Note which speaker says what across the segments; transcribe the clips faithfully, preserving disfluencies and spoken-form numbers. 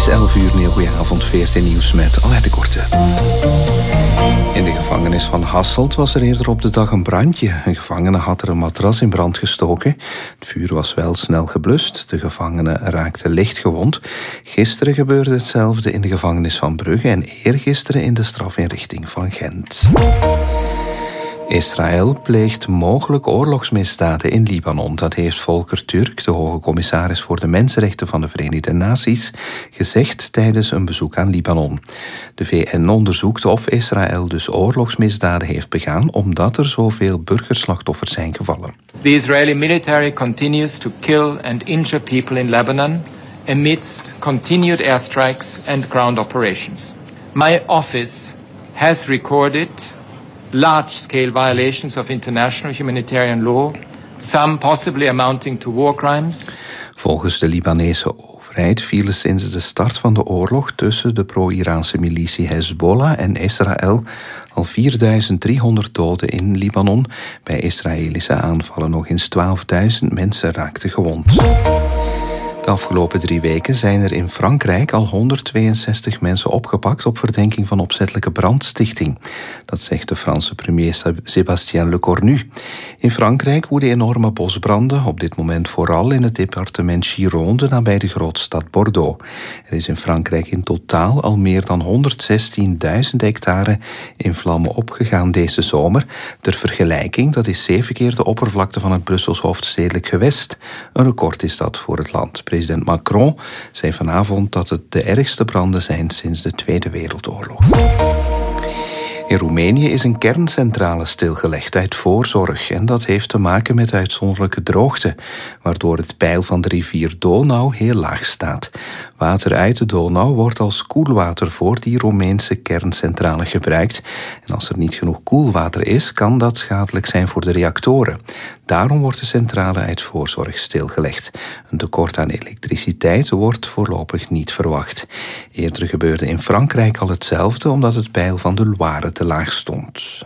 Speaker 1: elf uur, een heel goede avond, V R T Nieuws met Alain de Korte. In de gevangenis van Hasselt was er eerder op de dag een brandje. Een gevangene had er een matras in brand gestoken. Het vuur was wel snel geblust. De gevangene raakte licht gewond. Gisteren gebeurde hetzelfde in de gevangenis van Brugge en eergisteren in de strafinrichting van Gent. Israël pleegt mogelijk oorlogsmisdaden in Libanon. Dat heeft Volker Turk, de hoge commissaris voor de mensenrechten van de Verenigde Naties, gezegd tijdens een bezoek aan Libanon. De V N onderzoekt of Israël dus oorlogsmisdaden heeft begaan omdat er zoveel burgerslachtoffers zijn gevallen.
Speaker 2: The Israeli military continues to kill and injure people in Lebanon amidst continued airstrikes and ground operations. My office has recorded large-scale violations of international humanitarian law, some possibly amounting to war crimes.
Speaker 1: Volgens de Libanese overheid vielen sinds de start van de oorlog tussen de pro-Iraanse militie Hezbollah en Israël al vierduizend driehonderd doden in Libanon. Bij Israëlische aanvallen nog eens twaalfduizend mensen raakten gewond. De afgelopen drie weken zijn er in Frankrijk al honderdtweeënzestig mensen opgepakt op verdenking van opzettelijke brandstichting. Dat zegt de Franse premier Sébastien Lecornu. In Frankrijk woeden enorme bosbranden, op dit moment vooral in het departement Gironde nabij de grootstad Bordeaux. Er is in Frankrijk in totaal al meer dan honderdzestienduizend hectare in vlammen opgegaan deze zomer. Ter vergelijking, dat is zeven keer de oppervlakte van het Brussels hoofdstedelijk gewest. Een record is dat voor het land. President Macron zei vanavond dat het de ergste branden zijn sinds de Tweede Wereldoorlog. In Roemenië is een kerncentrale stilgelegd uit voorzorg en dat heeft te maken met uitzonderlijke droogte, waardoor het peil van de rivier Donau heel laag staat. Water uit de Donau wordt als koelwater voor die Roemeense kerncentrale gebruikt. En als er niet genoeg koelwater is, kan dat schadelijk zijn voor de reactoren. Daarom wordt de centrale uit voorzorg stilgelegd. Een tekort aan elektriciteit wordt voorlopig niet verwacht. Eerder gebeurde in Frankrijk al hetzelfde, omdat het peil van de Loire te laag stond.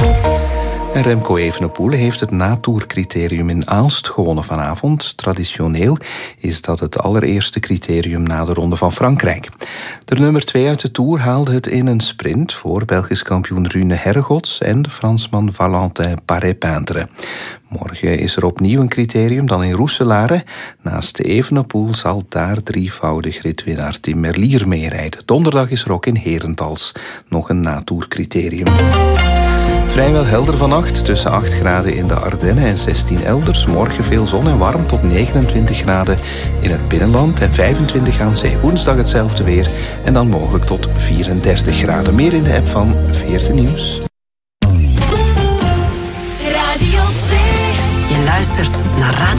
Speaker 1: En Remco Evenepoel heeft het natoercriterium in Aalst gewonnen vanavond. Traditioneel is dat het allereerste criterium na de Ronde van Frankrijk. De nummer twee uit de Tour haalde het in een sprint voor Belgisch kampioen Rune Hergots en de Fransman Valentin Paré-Peintre. Morgen is er opnieuw een criterium dan in Roeselare. Naast de Evenepoel zal daar drievoudig ritwinnaar Tim Merlier meerijden. Donderdag is er ook in Herentals nog een natoercriterium. Vrijwel helder vannacht, tussen acht graden in de Ardennen en zestien elders. Morgen veel zon en warm tot negenentwintig graden in het binnenland en vijfentwintig aan zee. Woensdag hetzelfde weer en dan mogelijk tot vierendertig graden. Meer in de app van V R T Nieuws.
Speaker 3: Radio twee. Je luistert naar Radio